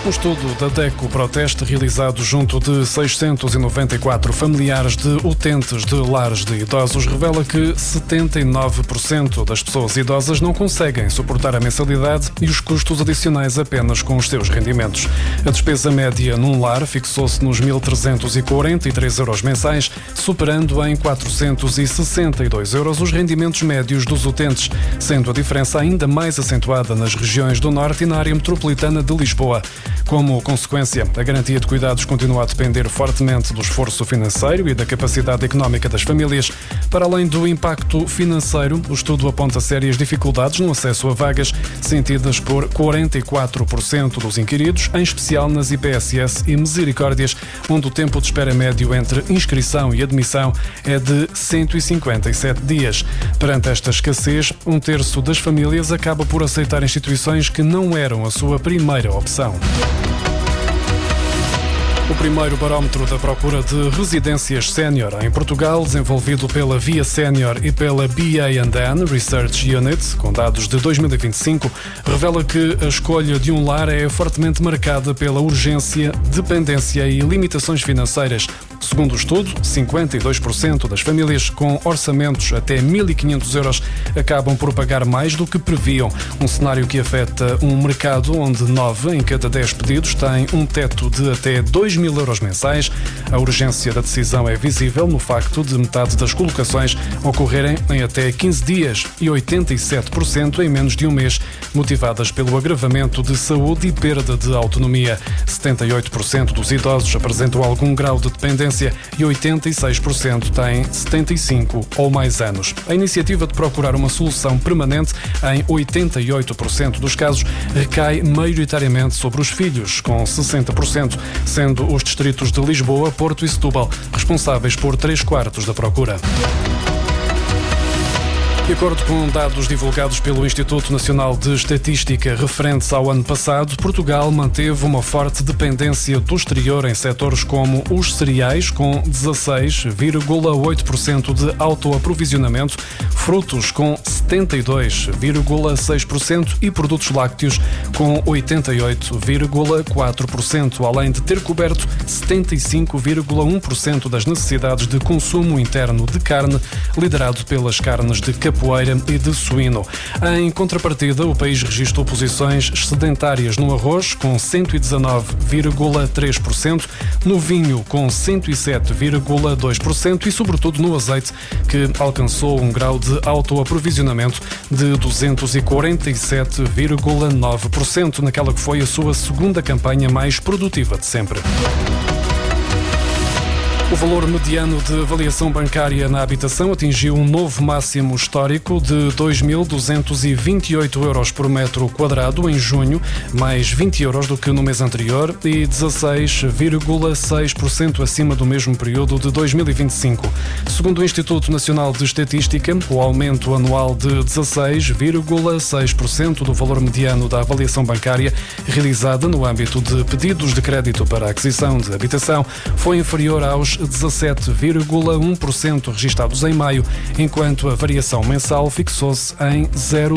Um estudo da DECO Proteste realizado junto de 694 familiares de utentes de lares de idosos revela que 79% das pessoas idosas não conseguem suportar a mensalidade e os custos adicionais apenas com os seus rendimentos. A despesa média num lar fixou-se nos 1.343 euros mensais, superando em 462 euros os rendimentos médios dos utentes, sendo a diferença ainda mais acentuada nas regiões do Norte e na área metropolitana de Lisboa. Como consequência, a garantia de cuidados continua a depender fortemente do esforço financeiro e da capacidade económica das famílias. Para além do impacto financeiro, o estudo aponta sérias dificuldades no acesso a vagas, sentidas por 44% dos inquiridos, em especial nas IPSS e Misericórdias, onde o tempo de espera médio entre inscrição e admissão é de 157 dias. Perante esta escassez, 1/3 das famílias acaba por aceitar instituições que não eram a sua primeira opção. O primeiro barómetro da procura de residências sénior em Portugal, desenvolvido pela Via Sénior e pela BA&N Research Unit, com dados de 2025, revela que a escolha de um lar é fortemente marcada pela urgência, dependência e limitações financeiras. Segundo o estudo, 52% das famílias com orçamentos até 1.500 euros acabam por pagar mais do que previam. Um cenário que afeta um mercado onde 9 em cada 10 pedidos têm um teto de até 2.000 euros mensais. A urgência da decisão é visível no facto de metade das colocações ocorrerem em até 15 dias e 87% em menos de um mês, motivadas pelo agravamento de saúde e perda de autonomia. 78% dos idosos apresentam algum grau de dependência e 86% têm 75 ou mais anos. A iniciativa de procurar uma solução permanente em 88% dos casos recai maioritariamente sobre os filhos, com 60%, sendo os distritos de Lisboa, Porto e Setúbal responsáveis por 3/4 da procura. De acordo com dados divulgados pelo Instituto Nacional de Estatística referentes ao ano passado, Portugal manteve uma forte dependência do exterior em setores como os cereais, com 16,8% de autoaprovisionamento, frutos com 72,6% e produtos lácteos com 88,4%, além de ter coberto 75,1% das necessidades de consumo interno de carne, liderado pelas carnes de capoeira e de suíno. Em contrapartida, o país registrou posições excedentárias no arroz, com 119,3%, no vinho, com 107,2% e, sobretudo, no azeite, que alcançou um grau de autoaprovisionamento de 247,9%, naquela que foi a sua segunda campanha mais produtiva de sempre. O valor mediano de avaliação bancária na habitação atingiu um novo máximo histórico de 2.228 euros por metro quadrado em junho, mais 20 euros do que no mês anterior e 16,6% acima do mesmo período de 2025. Segundo o Instituto Nacional de Estatística, o aumento anual de 16,6% do valor mediano da avaliação bancária realizada no âmbito de pedidos de crédito para a aquisição de habitação foi inferior aos 17,1% registados em maio, enquanto a variação mensal fixou-se em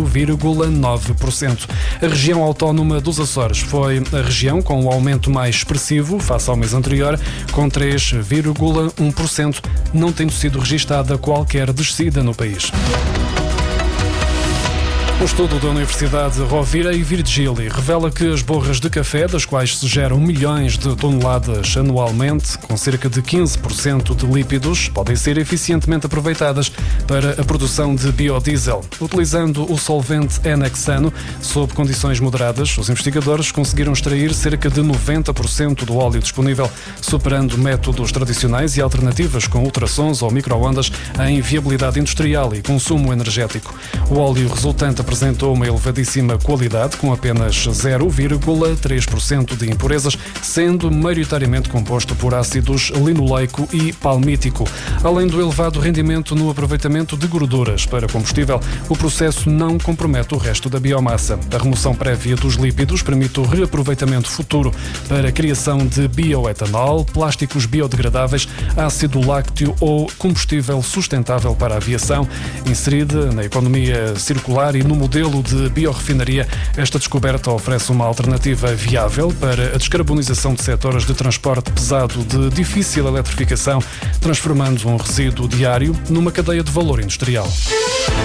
0,9%. A região autónoma dos Açores foi a região com o aumento mais expressivo face ao mês anterior, com 3,1%, não tendo sido registada qualquer descida no país. Um estudo da Universidade Rovira e Virgili revela que as borras de café, das quais se geram milhões de toneladas anualmente, com cerca de 15% de lípidos, podem ser eficientemente aproveitadas para a produção de biodiesel. Utilizando o solvente N-hexano, sob condições moderadas, os investigadores conseguiram extrair cerca de 90% do óleo disponível, superando métodos tradicionais e alternativas com ultrassons ou micro-ondas em viabilidade industrial e consumo energético. O óleo resultante apresentou uma elevadíssima qualidade, com apenas 0,3% de impurezas, sendo maioritariamente composto por ácidos linoleico e palmítico. Além do elevado rendimento no aproveitamento de gorduras para combustível, o processo não compromete o resto da biomassa. A remoção prévia dos lípidos permite o reaproveitamento futuro para a criação de bioetanol, plásticos biodegradáveis, ácido lácteo ou combustível sustentável para a aviação, inserida na economia circular e no modelo de biorrefinaria, esta descoberta oferece uma alternativa viável para a descarbonização de setores de transporte pesado de difícil eletrificação, transformando um resíduo diário numa cadeia de valor industrial.